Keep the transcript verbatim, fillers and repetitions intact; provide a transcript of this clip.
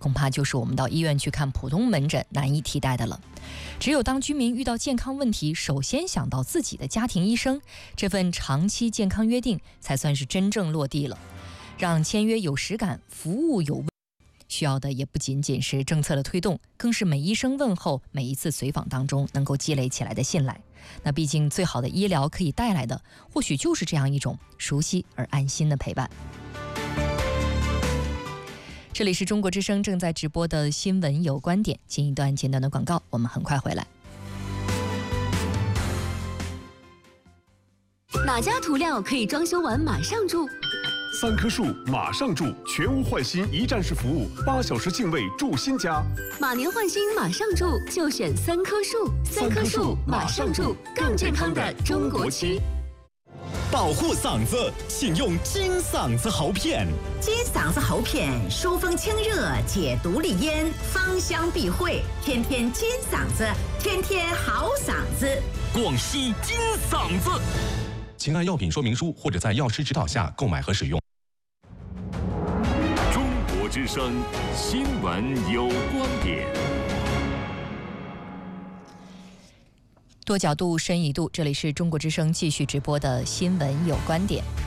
恐怕就是我们到医院去看普通门诊难以替代的了。只有当居民遇到健康问题，首先想到自己的家庭医生，这份长期健康约定才算是真正落地了。让签约有实感，服务有味，需要的也不仅仅是政策的推动，更是每医生问候、每一次随访当中能够积累起来的信赖。那毕竟最好的医疗可以带来的，或许就是这样一种熟悉而安心的陪伴。这里是中国之声正在直播的新闻有观点，进一段简短的广告，我们很快回来。 哪家涂料可以装修完马上住？ 三棵树马上住，全屋换新一站式服务，八小时净位住新家。 马年换新马上住，就选三棵树。三棵树马上住，更健康的中国区。 保护嗓子，请用金嗓子喉片。 金嗓子喉片疏风清热，解毒利咽，芳香避秽，天天金嗓子，天天好嗓子。 广西金嗓子，请按药品说明书或者在药师指导下购买和使用。 中国之声新闻有观点。 多角度深一度，这里是中国之声继续直播的新闻有观点。